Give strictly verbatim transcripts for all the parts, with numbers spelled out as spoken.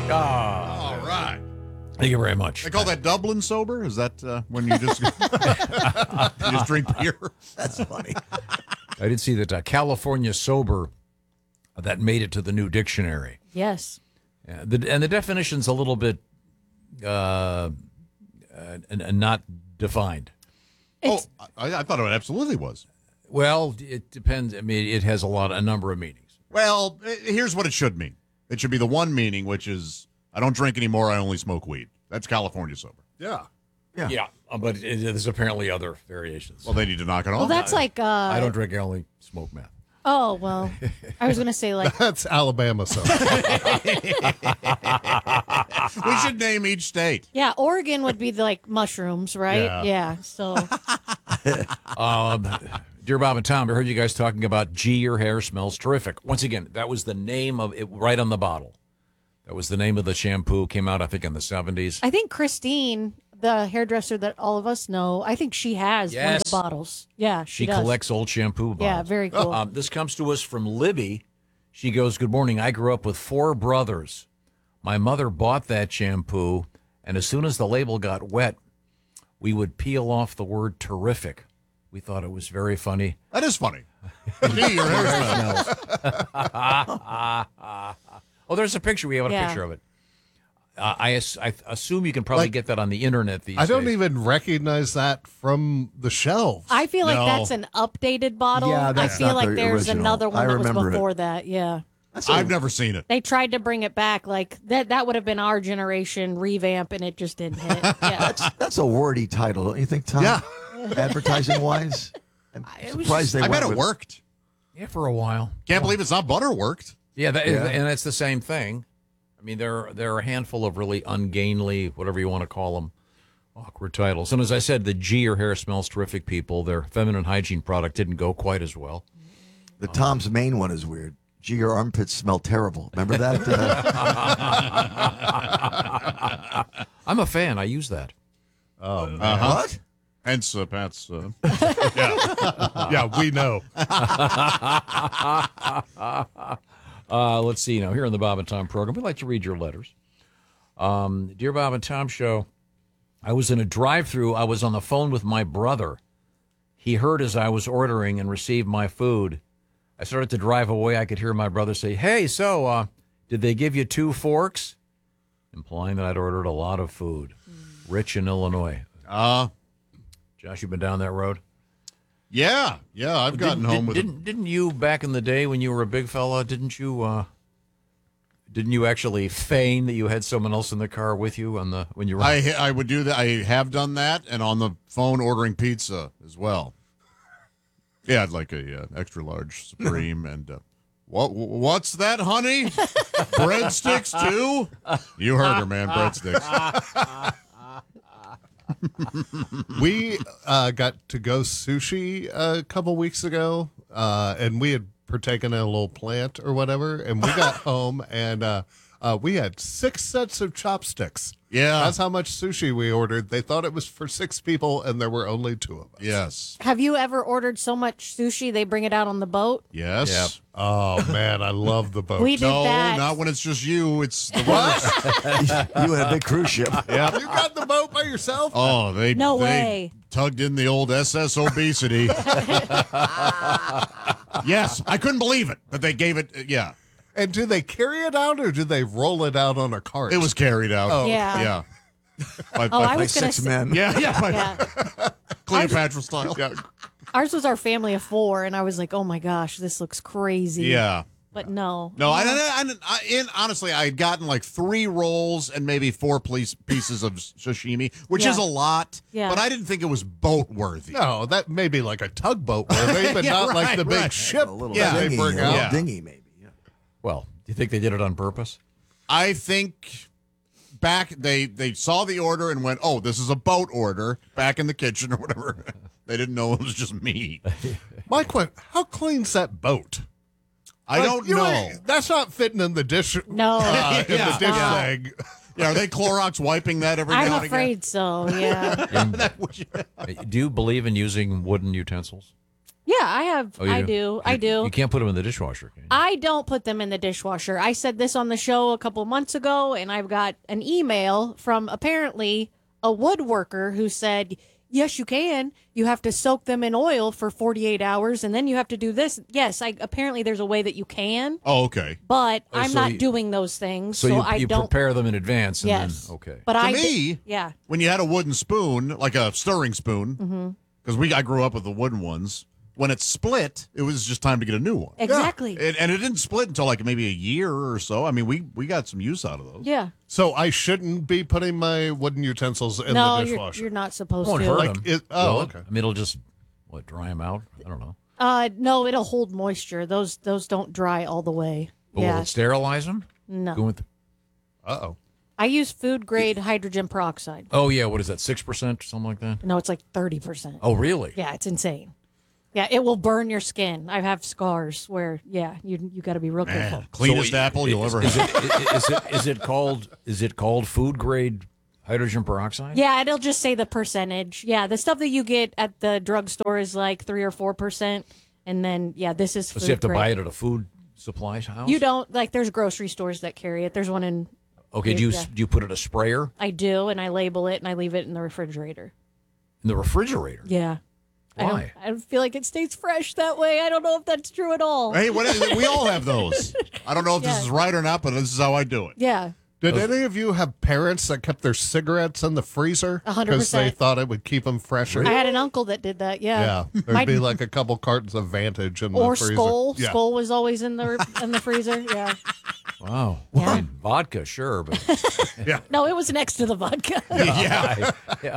Ah, All right. thank you very much. They call that Dublin sober? Is that uh, when you just you just drink beer? That's funny. I did see that uh, California sober, uh, that made it to the new dictionary. Yes. Yeah, the, and the definition's a little bit uh, uh, and, and not defined. It's, Oh, I, I thought it absolutely was. Well, it depends. I mean, it has a lot, a number of meanings. Well, eh, here's what it should mean. It should be the one meaning, which is I don't drink anymore. I only smoke weed. That's California sober. Yeah. Yeah, yeah uh, but it, there's apparently other variations. Well, they need to knock it off. well, that's like. Uh, I don't drink. I only smoke meth. Oh well, I was gonna say like. That's Alabama sober. We should name each state. Yeah, Oregon would be like mushrooms, right? Yeah. Yeah. So. Um, dear Bob and Tom, I heard you guys talking about Gee, your hair smells terrific. Once again, that was the name of it right on the bottle. That was the name of the shampoo. Came out, I think, in the seventies. I think Christine, the hairdresser that all of us know, I think she has one of Yes. the bottles. Yeah, she, She does. collects old shampoo bottles. Yeah, very cool. Um, this comes to us from Libby. She goes, "Good morning. I grew up with four brothers. My mother bought that shampoo, and as soon as the label got wet, we would peel off the word terrific. We thought it was very funny." That is funny. Gee, your hair smells. Oh, there's a picture. We have a Yeah. picture of it. Uh, I, as- I assume you can probably Like, get that on the internet these I don't days. even recognize that from the shelves. I feel like No. that's an updated bottle. Yeah, I that's feel not like the there's original. another one I that was remember it. before that. Yeah. That's a- I've never seen it. They tried to bring it back, like that. That would have been our generation revamp, and it just didn't hit. Yeah, That's that's a wordy title, don't you think, Tom? Yeah. Advertising wise, I'm surprised they I bet went it with- worked. Yeah, for a while. Can't believe it's not butter worked. Yeah, that, Yeah. and it's the same thing. I mean, there there are a handful of really ungainly, whatever you want to call them, awkward titles. And as I said, the Gee, your hair smells terrific people, their feminine hygiene product didn't go quite as well. The Tom's main one is weird. Gee, your armpits smell terrible. Remember that? Uh, I'm a fan. I use that. Oh, man. Uh-huh. what? Hence, uh, Pat's. Uh, Yeah, we know. Uh, let's see now. Here on the Bob and Tom program, we like to read your letters. Um, Dear Bob and Tom Show, I was in a drive-thru. I was on the phone with my brother. He heard as I was ordering and received my food. I started to drive away. I could hear my brother say, "Hey, so uh, did they give you two forks?" Implying that I'd ordered a lot of food. Rich in Illinois. uh, Josh, you been down that road? yeah, yeah. I've gotten didn't, home with. didn't, didn't you back in the day when you were a big fella? Didn't you? Uh, didn't you actually feign that you had someone else in the car with you on the when you were? I I would do that. I have done that, and on the phone ordering pizza as well. Yeah, I'd like a uh, extra large supreme and. Uh, What? What's that, honey? Breadsticks too? You heard her, man. Breadsticks. We uh, got to go sushi a couple weeks ago, uh, and we had partaken in a little plant or whatever, and we got home, and uh, uh, we had six sets of chopsticks. Yeah. That's how much sushi we ordered. They thought it was for six people, and there were only two of us. Yes. Have you ever ordered so much sushi they bring it out on the boat? Yes. Yep. Oh, man, I love the boat. We did No, that. not when it's just you. It's the worst. You had a big cruise ship. Yeah. You got the boat by yourself? Oh, they No they way. tugged in the old S S obesity. Yes, I couldn't believe it, but they gave it. Yeah, And do they carry it out, or do they roll it out on a cart? it was carried out. Oh. Yeah. yeah. By, Oh, by- I by was gonna Six say, men. yeah, yeah, by yeah. Cleopatra style. Yeah, Ours was our family of four, and I was like, "Oh my gosh, this looks crazy." yeah. but no, No, I, I, I, I in honestly, I had gotten like three rolls and maybe four piece, pieces of sashimi, which Yeah. is a lot. Yeah. But I didn't think it was boat worthy. No, that may be like a tugboat worthy, but Yeah, not like right, the big right. ship A little Yeah. that they dinghy, bring a little out. Yeah. dinghy maybe. Yeah. Well, do you think they did it on purpose? I think back they they saw the order and went, "Oh, this is a boat order." Back in the kitchen or whatever, they didn't know it was just me. My question: how clean's that boat? I Like, don't you know. ain't- That's not fitting in the dish. no. uh, in Yeah. the dish Stop. bag. Yeah, are they Clorox wiping that every I'm now and afraid so. Yeah, Do you believe in using wooden utensils? yeah. Yeah, I have. Oh, you I do. I do. You can't put them in the dishwasher, can you? I don't put them in the dishwasher. I said this on the show a couple months ago, and I've got an email from apparently a woodworker who said, yes, you can. You have to soak them in oil for forty-eight hours, and then you have to do this. Yes, I apparently there's a way that you can, Oh, okay. but Oh, I'm so not you- doing those things, So, so, you, I you don't. prepare them in advance, and Yes. then okay. But To I me, d- yeah. when you had a wooden spoon, like a stirring spoon, because we I grew up with the wooden ones. When it split, it was just time to get a new one. Exactly. It, and it didn't split until like maybe a year or so. I mean, we we got some use out of those. Yeah. So I shouldn't be putting my wooden utensils in No, the you're, dishwasher. you're not supposed Won't to. hurt Like, them. it- oh, Will it? okay. I mean, it'll just what dry them out. I don't know. Uh, no, it'll hold moisture. Those those don't dry all the way. But yeah. will it sterilize them? No. Go with. Uh oh. I use food grade hydrogen peroxide. Oh yeah, what is that? Six percent, something like that. No, it's like thirty percent. Oh really? Yeah, it's insane. Yeah, it will burn your skin. I have scars where, yeah, you you got to be real careful. Man, cleanest So, apple you'll is, ever is have. it, is it is it called is it called food grade hydrogen peroxide? Yeah, it'll just say the percentage. Yeah, the stuff that you get at the drugstore is like three or four percent, and then yeah, this is. So Food you have to grade. buy it at a food supply house. You don't like. There's grocery stores that carry it. There's one in. Okay. Do you Yeah. do you put it in a sprayer I do, and I label it, and I leave it in the refrigerator. in the refrigerator? Yeah. I don't, Why? I don't feel like it stays fresh that way. I don't know if that's true at all. Hey, what is, we all have those. I don't know if Yeah. this is right or not, but this is how I do it. Yeah. Did any of you have parents that kept their cigarettes in the freezer A hundred because they percent. thought it would keep them fresher? I had an uncle that did that. Yeah. Yeah, there'd My- be like a couple cartons of Vantage in the or freezer. Skull. Yeah. Skull was always in the in the freezer. Yeah. Wow. Yeah. I mean, vodka, sure, but No, it was next to the vodka. Yeah.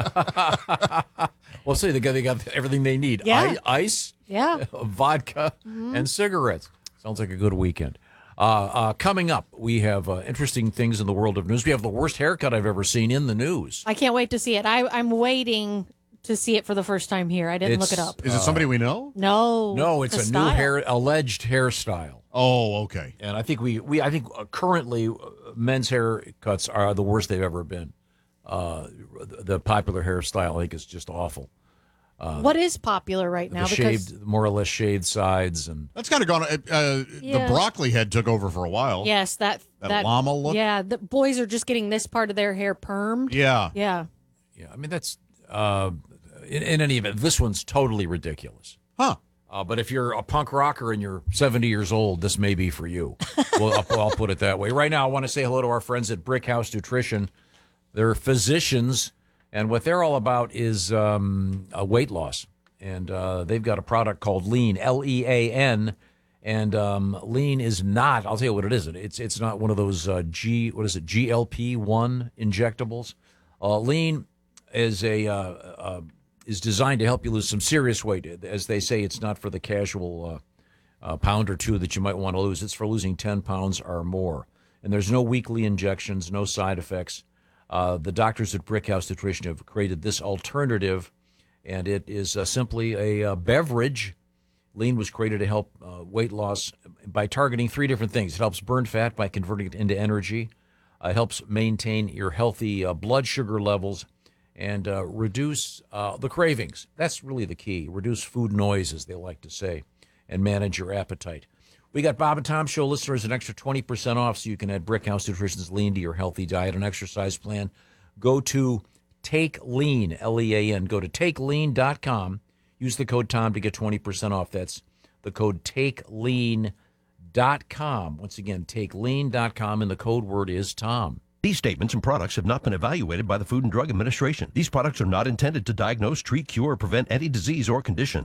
well, see, they got they got everything they need: Yeah. I, ice, Yeah. vodka, and cigarettes. Sounds like a good weekend. Uh, uh, coming up, we have uh, interesting things in the world of news. We have the worst haircut I've ever seen in the news. I can't wait to see it. I, I'm waiting to see it for the first time here. I didn't look it It's- up. Is it somebody we know? No. No, it's the a style. new hair alleged hairstyle. Oh, okay. And I think we, we I think uh, currently uh, men's haircuts are the worst they've ever been. Uh, the, the popular hairstyle, I think, is just awful. What is popular right now? the Because shaved, more or less shaved sides, and That's kind of gone. Uh, uh, Yeah. The broccoli head took over for a while. yes, that That llama look? Yeah, the boys are just getting this part of their hair permed. Yeah. Yeah. yeah, I mean that's uh, in, in any event, this one's totally ridiculous. Huh. Uh, but if you're a punk rocker and you're seventy years old, this may be for you. Well, I'll, I'll put it that way. Right now, I want to say hello to our friends at Brick House Nutrition. They're physicians, and what they're all about is um, a weight loss. And uh, they've got a product called Lean, L E A N. And um, Lean is not, I'll tell you what it is. It's it's not one of those uh, G, what is it, G L P one injectables. Uh, Lean is a uh, uh, is designed to help you lose some serious weight. As they say, it's not for the casual uh, uh, pound or two that you might want to lose. It's for losing ten pounds or more. And there's no weekly injections, no side effects. Uh, the doctors at Brick House Nutrition have created this alternative, and it is uh, simply a uh, beverage. Lean was created to help uh, weight loss by targeting three different things. It helps burn fat by converting it into energy. Uh, it helps maintain your healthy uh, blood sugar levels and uh, reduce uh, the cravings. That's really the key. Reduce food noise, as they like to say, and manage your appetite. We got Bob and Tom Show listeners an extra twenty percent off, so you can add Brick House Nutrition's Lean to your healthy diet and exercise plan. Go to Take Lean, L E A N. Go to take lean dot com. Use the code Tom to get twenty percent off. That's the code take lean dot com. Once again, take lean dot com, and the code word is Tom. These statements and products have not been evaluated by the Food and Drug Administration. These products are not intended to diagnose, treat, cure, or prevent any disease or condition.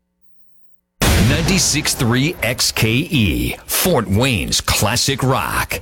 ninety-six point three X K E, Fort Wayne's classic rock.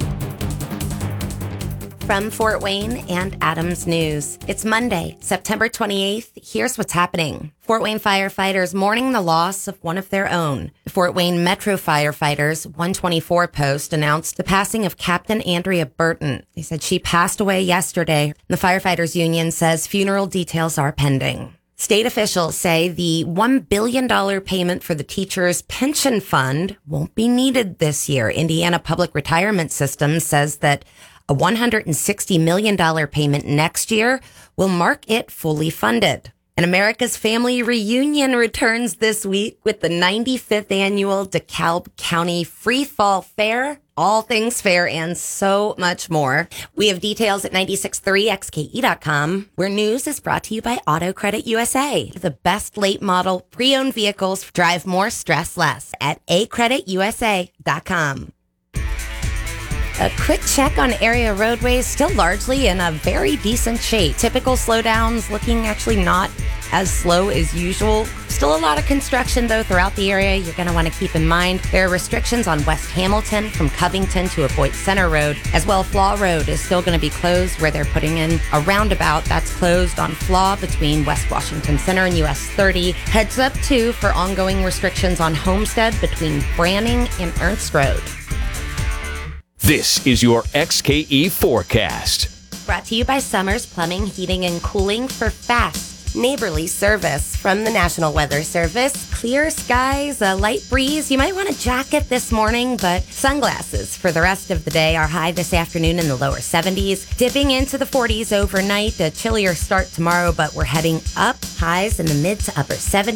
From Fort Wayne and Adams News. It's Monday, September twenty-eighth. Here's what's happening. Fort Wayne firefighters mourning the loss of one of their own. The Fort Wayne Metro Firefighters one twenty-four Post announced the passing of Captain Andrea Burton. They said she passed away yesterday. The firefighters union says funeral details are pending. State officials say the one billion dollars payment for the teachers' pension fund won't be needed this year. Indiana Public Retirement System says that a one hundred sixty million dollars payment next year will mark it fully funded. And America's Family Reunion returns this week with the ninety-fifth annual DeKalb County Free Fall Fair. All things fair and so much more. We have details at nine six three X K E dot com, where news is brought to you by Auto Credit U S A. The best late model pre-owned vehicles drive more, stress less at a credit u s a dot com. A quick check on area roadways, still largely in a very decent shape. Typical slowdowns looking actually not as slow as usual. Still a lot of construction, though, throughout the area. You're going to want to keep in mind there are restrictions on West Hamilton from Covington to avoid Center Road. As well, Flaw Road is still going to be closed where they're putting in a roundabout that's closed on Flaw between West Washington Center and U S thirty. Heads up, too, for ongoing restrictions on Homestead between Branning and Ernst Road. This is your X K E forecast. Brought to you by Summers Plumbing, Heating, and Cooling for fast, neighborly service. From the National Weather Service, clear skies, a light breeze. You might want a jacket this morning, but sunglasses for the rest of the day. Our high this afternoon in the lower seventies, dipping into the forties overnight. A chillier start tomorrow, but we're heading up. Highs in the mid to upper seventies.